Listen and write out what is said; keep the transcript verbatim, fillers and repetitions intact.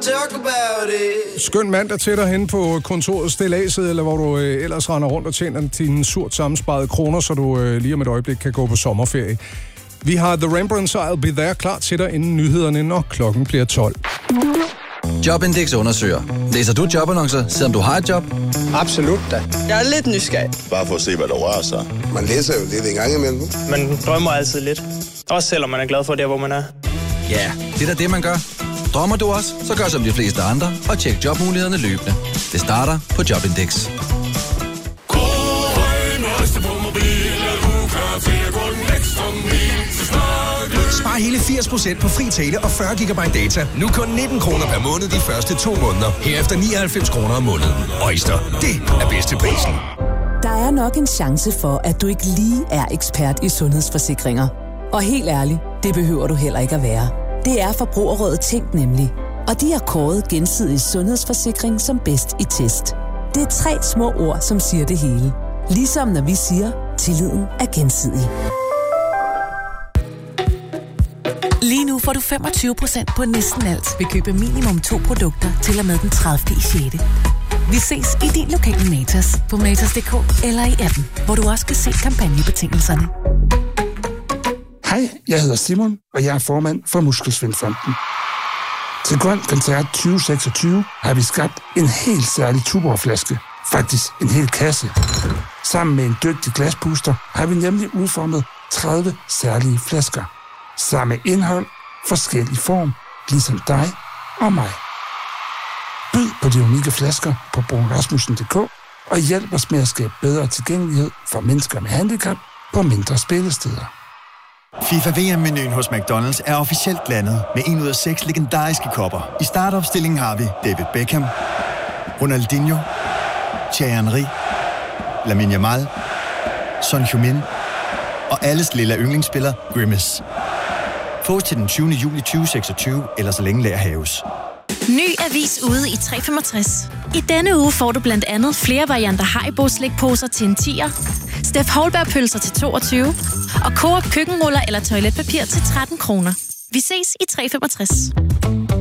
talk about it. Skøn mandag til dig hen på kontoret Stilladset, eller hvor du øh, ellers render rundt og tjener dine surt sammensparede kroner, så du øh, lige om et øjeblik kan gå på sommerferie. Vi har The Rembrandts I'll Be There klar til dig inden nyhederne, når klokken bliver tolv. Jobindex undersøger. Læser du jobannoncer, selvom du har et job? Absolut da. Jeg er lidt nysgerrig. Bare for at se, hvad der rører sig. Man læser jo lidt en gang imellem. Man drømmer altid lidt. Også selvom man er glad for det, hvor man er. Ja, det er da det, man gør. Drømmer du også, så gør som de fleste andre og tjek jobmulighederne løbende. Det starter på Jobindex. Spar hele firs procent på fri tale og fyrre gigabyte data. Nu kun nitten kroner per måned de første to måneder. Herefter nioghalvfems kroner om måneden. Øjster, det er bedste prisen. Der er nok en chance for, at du ikke lige er ekspert i sundhedsforsikringer. Og helt ærligt, det behøver du heller ikke at være. Det er Forbrugerrådet Tænk nemlig. Og de har kåret Gensidig Sundhedsforsikring som bedst i test. Det er tre små ord, som siger det hele. Ligesom når vi siger, tilliden er gensidig. Lige nu får du femogtyve procent på næsten alt ved købe minimum to produkter til og med den tredivte i sjette. Vi ses i din lokale Matas på matas punktum d k eller i appen, hvor du også kan se kampagnebetingelserne. Hej, jeg hedder Simon, og jeg er formand for Muskelsvindfonden. Til Grøn Koncert tyve seksogtyve har vi skabt en helt særlig Tuborg-flaske. Faktisk en hel kasse. Sammen med en dygtig glaspuster har vi nemlig udformet tredive særlige flasker. Samme indhold, forskellig form, ligesom dig og mig. Byd på de unikke flasker på bruunrasmussen punktum d k og hjælp os med at skabe bedre tilgængelighed for mennesker med handicap på mindre spillesteder. FIFA V M-menuen hos McDonald's er officielt landet med en ud af seks legendariske kopper. I startopstillingen har vi David Beckham, Ronaldinho, Thierry Henry, Lamine Yamal, Son Heung-min og alles lille yndlingsspiller Grimace. Fås til den tyvende juli tyve seksogtyve, eller så længe lager haves. Ny avis ude i tre femogtres. I denne uge får du blandt andet flere varianter Haribo-slikposer til en tier, Steff Holberg-pølser til toogtyve og Coop køkkenruller eller toiletpapir til tretten kroner. Vi ses i tre femogtres.